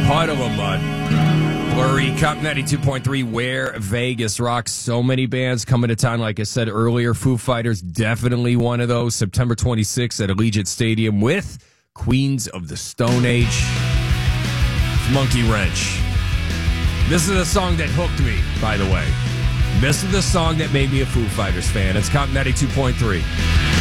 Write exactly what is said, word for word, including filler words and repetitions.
Puddle of Mud. Blurry, Cup ninety-two point three, where Vegas rocks. So many bands coming to town. Like I said earlier, Foo Fighters, definitely one of those. September twenty-sixth at Allegiant Stadium with Queens of the Stone Age. It's Monkey Wrench. This is the song that hooked me, by the way. This is the song that made me a Foo Fighters fan. It's Cup ninety-two point three.